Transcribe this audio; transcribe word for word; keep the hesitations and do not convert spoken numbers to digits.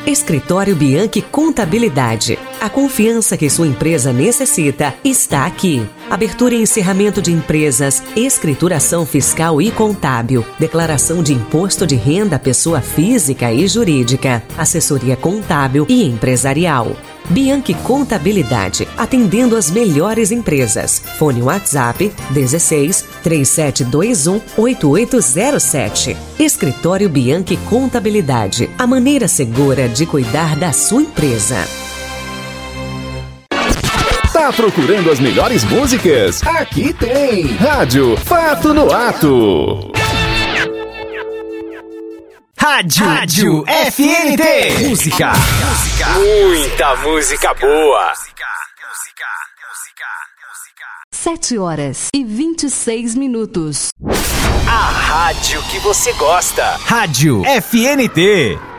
Escritório Bianchi Contabilidade. A confiança que sua empresa necessita está aqui. Abertura e encerramento de empresas, escrituração fiscal e contábil, declaração de imposto de renda à pessoa física e jurídica, assessoria contábil e empresarial. Bianchi Contabilidade, atendendo as melhores empresas. Fone WhatsApp dezesseis, três sete dois um, oito oito zero sete. Escritório Bianchi Contabilidade, a maneira segura de cuidar da sua empresa. Tá procurando as melhores músicas? Aqui tem Rádio Fato no Ato. Rádio, Rádio F N T. Música. Música. Muita música boa. Sete horas e vinte e seis minutos. A rádio que você gosta. Rádio F N T.